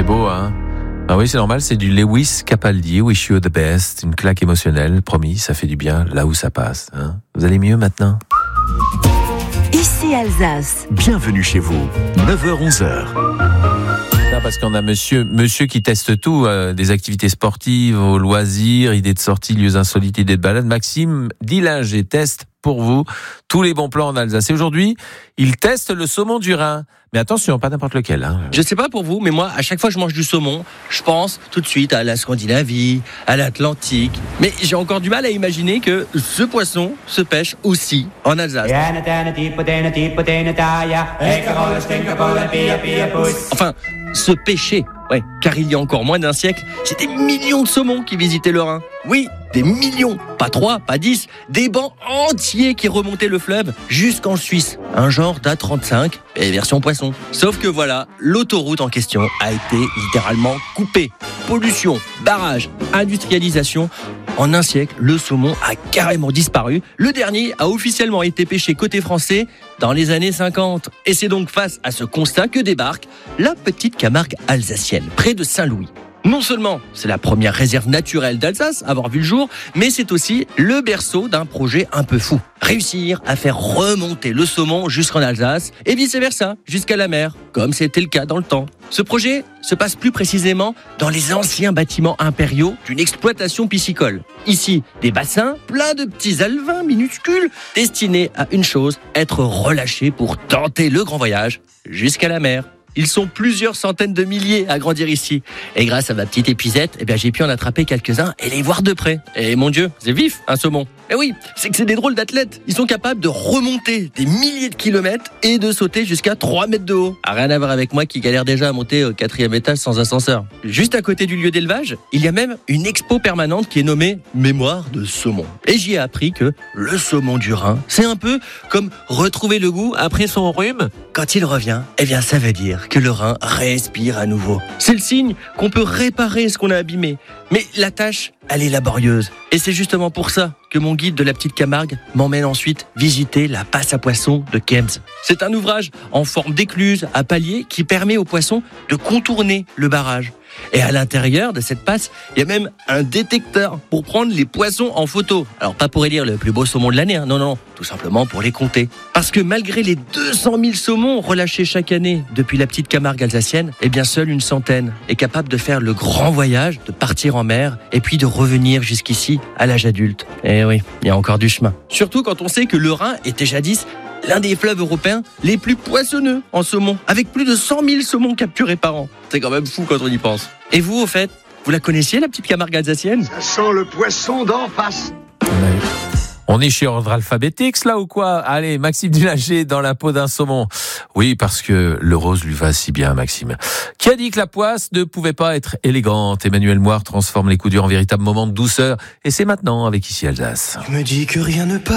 beau, hein? Ah oui, c'est normal, c'est du Lewis Capaldi, Wish You the Best, une claque émotionnelle, promis, ça fait du bien là où ça passe. Hein. Vous allez mieux maintenant? Ici Alsace. Bienvenue chez vous, 9h-11h. Parce qu'on a monsieur qui teste tout, des activités sportives, aux loisirs, idées de sortie, lieux insolites, idées de balade. Maxime Dillinger teste pour vous tous les bons plans en Alsace. Et aujourd'hui, il teste le saumon du Rhin. Mais attention, pas n'importe lequel. Hein. Je sais pas pour vous, mais moi, à chaque fois que je mange du saumon, je pense tout de suite à la Scandinavie, à l'Atlantique. Mais j'ai encore du mal à imaginer que ce poisson se pêche aussi en Alsace. Enfin, se pêcher, ouais, car il y a encore moins d'un siècle, c'est des millions de saumons qui visitaient le Rhin. Oui, des millions, pas 3, pas 10, des bancs entiers qui remontaient le fleuve jusqu'en Suisse. Un genre d'A35, et version poisson. Sauf que voilà, l'autoroute en question a été littéralement coupée. Pollution, barrage, industrialisation. En un siècle, le saumon a carrément disparu. Le dernier a officiellement été pêché côté français dans les années 50. Et c'est donc face à ce constat que débarque la petite Camargue alsacienne, près de Saint-Louis. Non seulement c'est la première réserve naturelle d'Alsace à avoir vu le jour, mais c'est aussi le berceau d'un projet un peu fou. Réussir à faire remonter le saumon jusqu'en Alsace et vice-versa, jusqu'à la mer, comme c'était le cas dans le temps. Ce projet se passe plus précisément dans les anciens bâtiments impériaux d'une exploitation piscicole. Ici, des bassins pleins de petits alevins minuscules destinés à une chose, être relâchés pour tenter le grand voyage jusqu'à la mer. Ils sont plusieurs centaines de milliers à grandir ici. Et grâce à ma petite épuisette, j'ai pu en attraper quelques-uns et les voir de près. Et mon Dieu, c'est vif, un saumon. Eh oui, c'est que c'est des drôles d'athlètes. Ils sont capables de remonter des milliers de kilomètres et de sauter jusqu'à 3 mètres de haut. Rien à voir avec moi qui galère déjà à monter au 4e étage sans ascenseur. Juste à côté du lieu d'élevage, il y a même une expo permanente qui est nommée Mémoire de saumon. Et j'y ai appris que le saumon du Rhin, c'est un peu comme retrouver le goût après son rhume. Quand il revient, ça veut dire que le Rhin respire à nouveau. C'est le signe qu'on peut réparer ce qu'on a abîmé. Mais la tâche, elle est laborieuse. Et c'est justement pour ça que mon guide de la petite Camargue m'emmène ensuite visiter la passe à poissons de Kems. C'est un ouvrage en forme d'écluse à palier qui permet aux poissons de contourner le barrage. Et à l'intérieur de cette passe, il y a même un détecteur pour prendre les poissons en photo. Alors pas pour élire le plus beau saumon de l'année, hein. Non, tout simplement pour les compter. Parce que malgré les 200 000 saumons relâchés chaque année depuis la petite Camargue alsacienne, seule une centaine est capable de faire le grand voyage, de partir en mer et puis de revenir jusqu'ici à l'âge adulte. Et oui, il y a encore du chemin. Surtout quand on sait que le Rhin était jadis l'un des fleuves européens les plus poissonneux en saumon, avec plus de 100 000 saumons capturés par an. C'est quand même fou quand on y pense. Et vous, au fait, vous la connaissiez, la petite Camargue alsacienne? Ça sent le poisson d'en face. On est chez ordre alphabétique, là, ou quoi? Allez, Maxime Dillinger dans la peau d'un saumon. Oui, parce que le rose lui va si bien, Maxime. Qui a dit que la poisse ne pouvait pas être élégante? Emmanuel Moire transforme les coups durs en véritable moment de douceur. Et c'est maintenant avec Ici Alsace. Je me dis que rien ne passe.